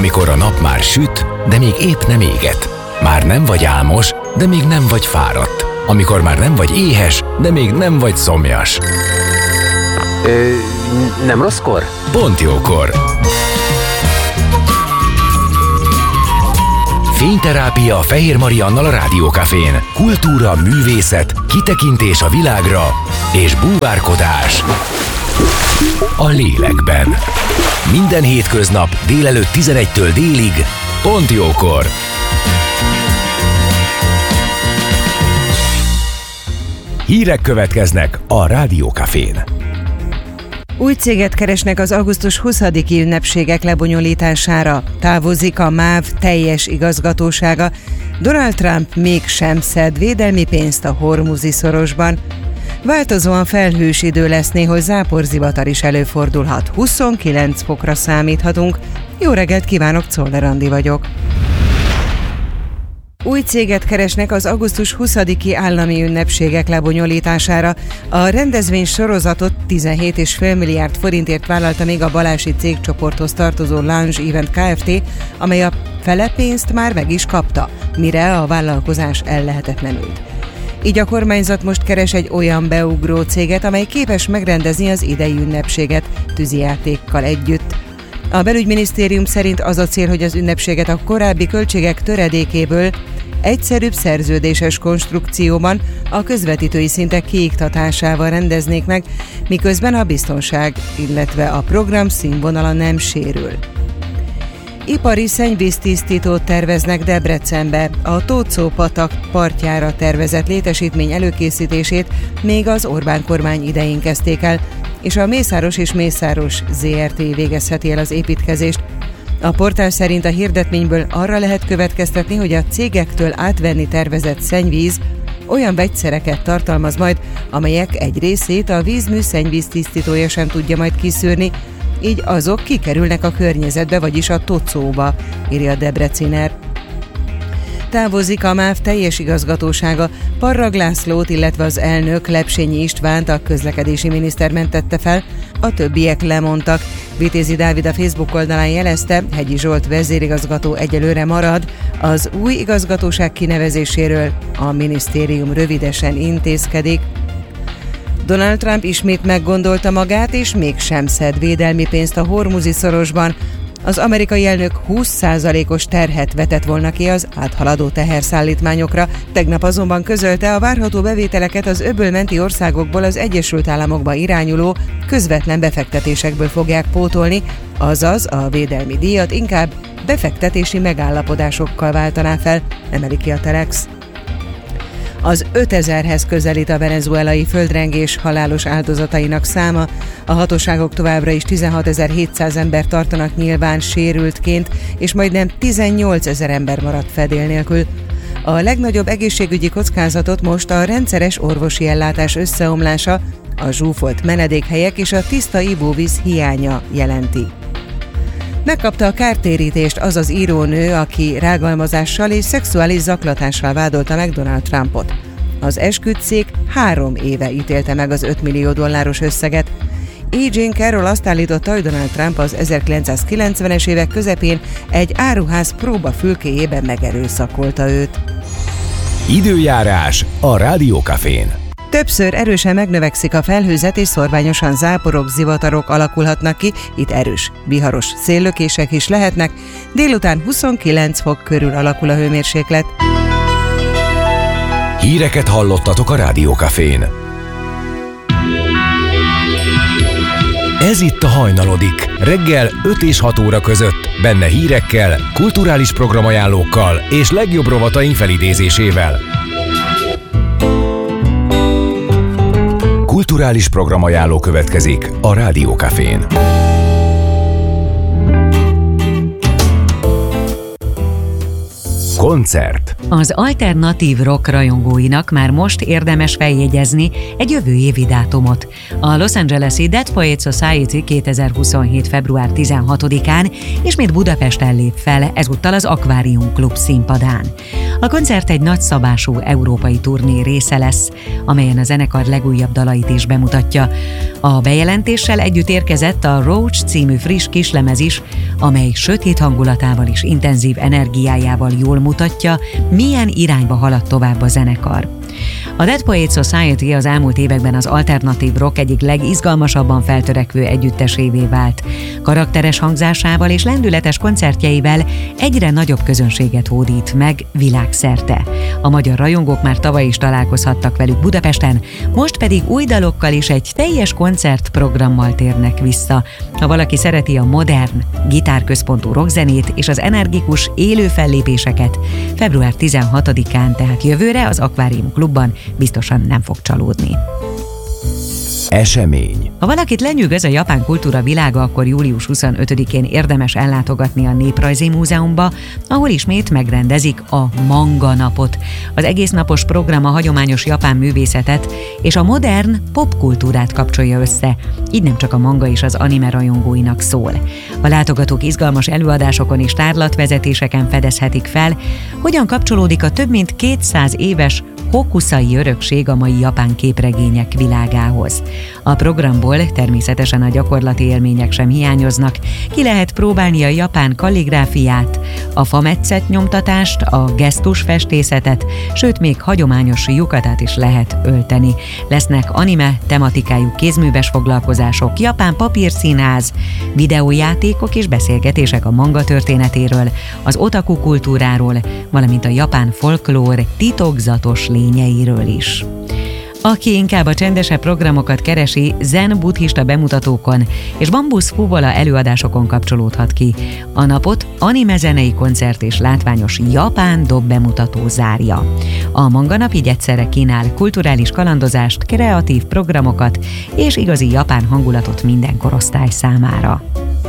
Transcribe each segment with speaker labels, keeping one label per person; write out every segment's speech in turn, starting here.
Speaker 1: amikor a nap már süt, de még épp nem éget. Már nem vagy álmos, de még nem vagy fáradt. Amikor már nem vagy éhes, de még nem vagy szomjas.
Speaker 2: Nem rosszkor?
Speaker 1: Pont jókor. Fényterápia Fehér Mariannal a Rádiókafén. Kultúra, művészet, kitekintés a világra és búvárkodás a lélekben. Minden hétköznap délelőtt 11-től délig, pont jókor. Hírek következnek a Rádiókafén.
Speaker 3: Új céget keresnek az augusztus 20-i ünnepségek lebonyolítására. Távozik a MÁV teljes igazgatósága. Donald Trump mégsem szed védelmi pénzt a Hormuzi-szorosban. Változóan felhős idő lesz, néhol záporzivatar is előfordulhat. 29 fokra számíthatunk. Jó reggelt kívánok, Czoller Andi vagyok. Új céget keresnek az augusztus 20-i állami ünnepségek lebonyolítására. A rendezvény sorozatot 17,5 milliárd forintért vállalta még a Balási cégcsoporthoz tartozó Lounge Event Kft., amely a fele pénzt már meg is kapta, mire a vállalkozás ellehetetlenült. Így a kormányzat most keres egy olyan beugró céget, amely képes megrendezni az idei ünnepséget tűzijátékkal együtt. A belügyminisztérium szerint az a cél, hogy az ünnepséget a korábbi költségek töredékéből egyszerűbb szerződéses konstrukcióban a közvetítői szintek kiiktatásával rendeznék meg, miközben a biztonság, illetve a program színvonala nem sérül. Ipari szennyvíztisztítót terveznek Debrecenbe. A Tóczó-patak partjára tervezett létesítmény előkészítését még az Orbán kormány idején kezdték el, és a Mészáros és Mészáros Zrt. Végezheti el az építkezést. A portál szerint a hirdetményből arra lehet következtetni, hogy a cégektől átvenni tervezett szennyvíz olyan vegyszereket tartalmaz majd, amelyek egy részét a vízmű szennyvíztisztítója sem tudja majd kiszűrni, így azok kikerülnek a környezetbe, vagyis a Tocóba, írja a Debreciner. Távozik a MÁV teljes igazgatósága. Parrag Lászlót, illetve az elnök Lepsényi Istvánt a közlekedési miniszter mentette fel, a többiek lemondtak. Vitézi Dávid a Facebook oldalán jelezte, Hegyi Zsolt vezérigazgató egyelőre marad, az új igazgatóság kinevezéséről a minisztérium rövidesen intézkedik. Donald Trump ismét meggondolta magát, és mégsem szed védelmi pénzt a Hormuzi-szorosban. Az amerikai elnök 20%-os terhet vetett volna ki az áthaladó teherszállítmányokra, tegnap azonban közölte, a várható bevételeket az öbölmenti országokból az Egyesült Államokba irányuló közvetlen befektetésekből fogják pótolni, azaz a védelmi díjat inkább befektetési megállapodásokkal váltaná fel, emeli ki a Telex. Az 5000-hez közelít a venezuelai földrengés halálos áldozatainak száma. A hatóságok továbbra is 16.700 ember tartanak nyilván sérültként, és majdnem 18 000 ember maradt fedél nélkül. A legnagyobb egészségügyi kockázatot most a rendszeres orvosi ellátás összeomlása, a zsúfolt menedékhelyek és a tiszta ivóvíz hiánya jelenti. Megkapta a kártérítést az az írónő, aki rágalmazással és szexuális zaklatással vádolta meg Donald Trumpot. Az esküdtszék 3 éve ítélte meg az $5 millió összeget. E. Jean Carroll azt állította, hogy Donald Trump az 1990-es évek közepén egy áruház próbafülkéjében megerőszakolta őt.
Speaker 1: Időjárás a Rádiókafén.
Speaker 3: Többször erősen megnövekszik a felhőzet, és szorványosan záporok, zivatarok alakulhatnak ki, itt erős, viharos széllökések is lehetnek, délután 29 fok körül alakul a hőmérséklet.
Speaker 1: Híreket hallottatok a Rádiókafén. Ez itt a Hajnalodik, reggel 5 és 6 óra között, benne hírekkel, kulturális programajánlókkal és legjobb rovataink felidézésével. Kulturális programajánló következik a Rádiókafén. Koncert.
Speaker 2: Az alternatív rock rajongóinak már most érdemes feljegyezni egy jövő évi dátumot. A Los Angeles-i Dead Poets Society 2027. február 16-án ismét Budapesten lép fel, ezúttal az Akvárium Klub színpadán. A koncert egy nagyszabású európai turné része lesz, amelyen a zenekar legújabb dalait is bemutatja. A bejelentéssel együtt érkezett a Roach című friss kislemez is, amely sötét hangulatával és intenzív energiájával jól mutatja, milyen irányba haladt tovább a zenekar. A Dead Poets Society az elmúlt években az alternatív rock egyik legizgalmasabban feltörekvő együttesévé vált. Karakteres hangzásával és lendületes koncertjeivel egyre nagyobb közönséget hódít meg világszerte. A magyar rajongók már tavaly is találkozhattak velük Budapesten, most pedig új dalokkal és egy teljes koncertprogrammal térnek vissza. Ha valaki szereti a modern, gitárközpontú rockzenét és az energikus, élő fellépéseket, február 16-án, tehát jövőre az Akvárium Klubban biztosan nem fog csalódni.
Speaker 1: Esemény.
Speaker 2: Ha valakit lenyűgöz a japán kultúra világa, akkor július 25-én érdemes ellátogatni a Néprajzi Múzeumba, ahol ismét megrendezik a Manga Napot. Az egész napos program a hagyományos japán művészetet és a modern popkultúrát kapcsolja össze, így nem csak a manga és az anime rajongóinak szól. A látogatók izgalmas előadásokon és tárlatvezetéseken fedezhetik fel, hogyan kapcsolódik a több mint 200 éves hokusai örökség a mai japán képregények világához. A programból természetesen a gyakorlati élmények sem hiányoznak, ki lehet próbálni a japán kalligráfiát, a fametszett nyomtatást, a gesztusfestészetet, sőt még hagyományos yukatát is lehet ölteni. Lesznek anime tematikájú kézműves foglalkozások, japán papírszínház, videójátékok és beszélgetések a manga történetéről, az otaku kultúráról, valamint a japán folklór titokzatos lényeiről is. Aki inkább a csendesebb programokat keresi, zen buddhista bemutatókon és bambusz fuvola előadásokon kapcsolódhat ki. A napot anime zenei koncert és látványos japán dob bemutató zárja. A Manga Nap így egyszerre kínál kulturális kalandozást, kreatív programokat és igazi japán hangulatot minden korosztály számára.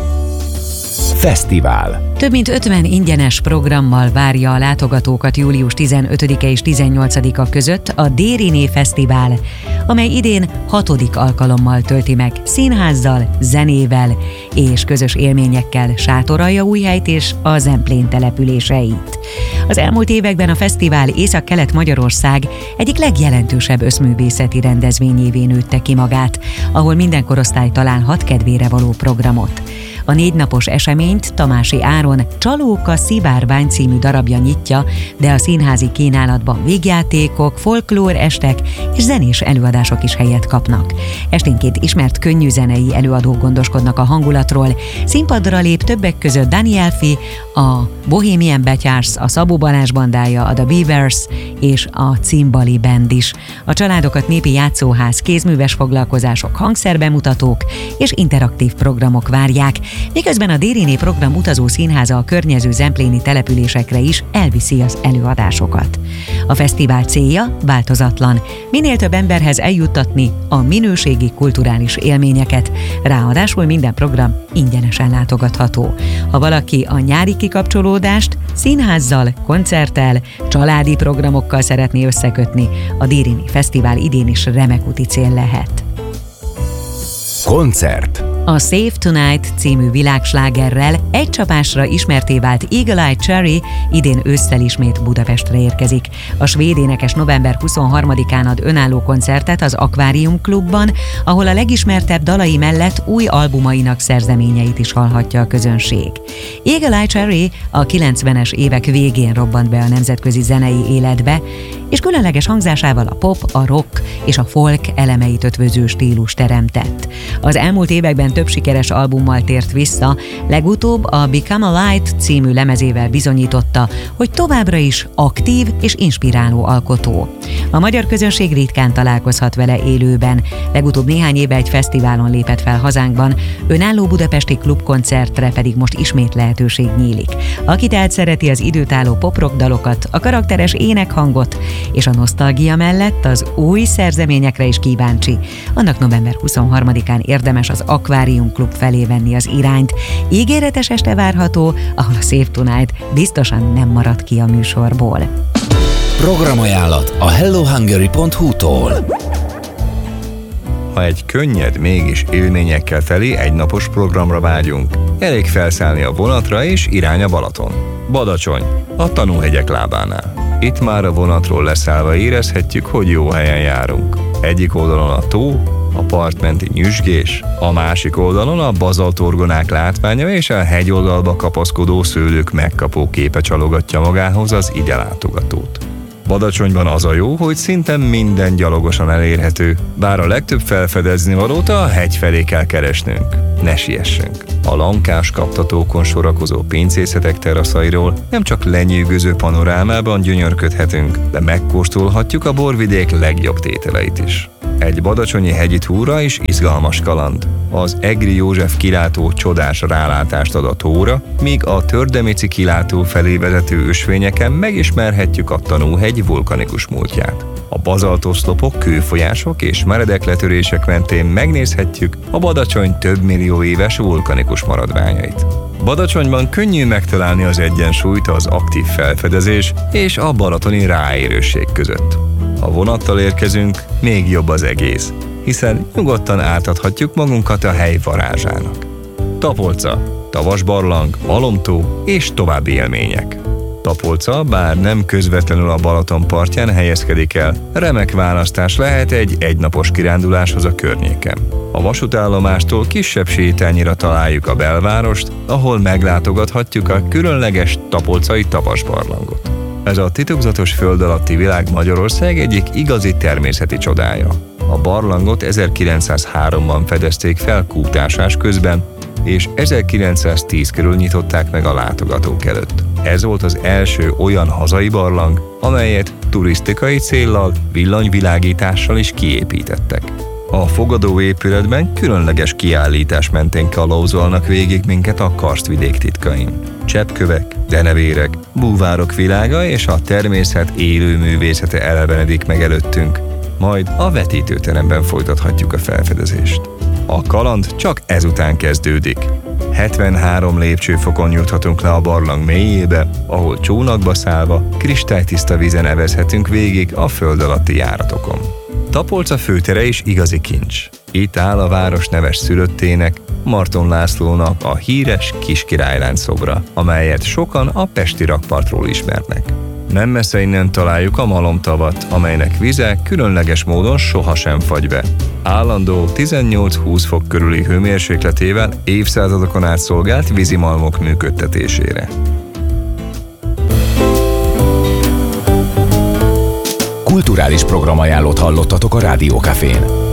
Speaker 1: Fesztivál.
Speaker 2: Több mint 50 ingyenes programmal várja a látogatókat július 15-e és 18-a között a Dériné Fesztivál, amely idén 6. alkalommal tölti meg színházzal, zenével és közös élményekkel Sátoraljaújhelyt és a Zemplén településeit. Az elmúlt években a fesztivál Észak-Kelet-Magyarország egyik legjelentősebb összművészeti rendezvényévé nőtte ki magát, ahol minden korosztály találhat kedvére való programot. A 4 napos eseményt Tamási Áron Csalóka szivárvány című darabja nyitja, de a színházi kínálatban végjátékok, folklór estek és zenés előadások is helyet kapnak. Esténként ismert könnyű zenei előadók gondoskodnak a hangulatról, színpadra lép többek között Daniel Fi, a Bohemian Betyars, a Szabó Balázs bandája, a The Beavers és a Cimbali Band is. A családokat népi játszóház, kézműves foglalkozások, hangszerbemutatók és interaktív programok várják, miközben a Dériné program utazó színháza a környező zempléni településekre is elviszi az előadásokat. A fesztivál célja változatlan, minél több emberhez eljuttatni a minőségi kulturális élményeket, ráadásul minden program ingyenesen látogatható. Ha valaki a nyári kikapcsolódást színházzal, koncerttel, családi programokkal szeretné összekötni, a Dériné Fesztivál idén is remek úti cél lehet.
Speaker 1: Koncert.
Speaker 2: A Save Tonight című világslágerrel egy csapásra ismertté vált Eagle Eye Cherry idén ősszel ismét Budapestre érkezik. A svéd énekes november 23-án ad önálló koncertet az Akvárium Klubban, ahol a legismertebb dalai mellett új albumainak szerzeményeit is hallhatja a közönség. Eagle Eye Cherry a 90-es évek végén robbant be a nemzetközi zenei életbe, és különleges hangzásával a pop, a rock és a folk elemeit ötvöző stílus teremtett. Az elmúlt években több sikeres albummal tért vissza, legutóbb a Become a Light című lemezével bizonyította, hogy továbbra is aktív és inspiráló alkotó. A magyar közönség ritkán találkozhat vele élőben, legutóbb néhány éve egy fesztiválon lépett fel hazánkban, önálló budapesti klubkoncertre pedig most ismét lehetőség nyílik. Aki tehát szereti az időtálló pop-rock dalokat, a karakteres énekhangot és a nosztalgia mellett az új szerzeményekre is kíváncsi, annak november 23-án érdemes az Akvárium Klub felé venni az irányt. Ígéretes este várható, ahol a Save Tonight biztosan nem marad ki a műsorból.
Speaker 4: Programajánlat a hellohungary.hu-tól.
Speaker 5: Ha egy könnyed, mégis élményekkel teli egynapos programra vágyunk, elég felszállni a vonatra és irány a Balaton. Badacsony, a Tanúhegyek lábánál. Itt már a vonatról leszállva érezhetjük, hogy jó helyen járunk. Egyik oldalon a tó, a partmenti nyüzsgés, a másik oldalon a bazaltorgonák látványa és a hegyoldalba kapaszkodó szőlők megkapó képe csalogatja magához az ide látogatót. Badacsonyban az a jó, hogy szinte minden gyalogosan elérhető, bár a legtöbb felfedezni valót a hegy felé kell keresnünk. Ne siessünk! A lankás kaptatókon sorakozó pincészetek teraszairól nem csak lenyűgöző panorámában gyönyörködhetünk, de megkóstolhatjuk a borvidék legjobb tételeit is. Egy badacsonyi hegyi túra is izgalmas kaland. Az Egri József kilátó csodás rálátást ad a tóra, míg a Tördemici kilátó felé vezető ösvényeken megismerhetjük a Tanúhegy vulkanikus múltját. A bazaltoszlopok, kőfolyások és meredek letörések mentén megnézhetjük a Badacsony több millió éves vulkanikus maradványait. Badacsonyban könnyű megtalálni az egyensúlyt az aktív felfedezés és a balatoni ráérőség között. Ha vonattal érkezünk, még jobb az egész, hiszen nyugodtan átadhatjuk magunkat a hely varázsának. Tapolca, Tavasbarlang, Malomtó és további élmények. Tapolca, bár nem közvetlenül a Balaton partján helyezkedik el, remek választás lehet egy egynapos kiránduláshoz a környéken. A vasútállomástól kisebb sétányira találjuk a belvárost, ahol meglátogathatjuk a különleges tapolcai Tavasbarlangot. Ez a titokzatos föld alatti világ Magyarország egyik igazi természeti csodája. A barlangot 1903-ban fedezték fel kútásás közben, és 1910 körül nyitották meg a látogatók előtt. Ez volt az első olyan hazai barlang, amelyet turisztikai céllal, villanyvilágítással is kiépítettek. A fogadóépületben különleges kiállítás mentén kalauzolnak végig minket a karstvidék titkain. Cseppkövek, denevérek, búvárok világa és a természet élő művészete elevenedik meg előttünk, majd a vetítőteremben folytathatjuk a felfedezést. A kaland csak ezután kezdődik. 73 lépcsőfokon juthatunk le a barlang mélyébe, ahol csónakba szállva, kristálytiszta vízen evezhetünk végig a föld alatti járatokon. Tapolca főtere is igazi kincs. Itt áll a város neves szülöttének, Marton Lászlónak a híres Kiskirálylánc szobra, amelyet sokan a pesti rakpartról ismernek. Nem messze innen találjuk a Malomtavat, amelynek vize különleges módon sohasem fagy be. Állandó 18-20 fok körüli hőmérsékletével évszázadokon át szolgált vízimalmok működtetésére.
Speaker 1: Kulturális programajánlót hallottatok a Rádió Cafén.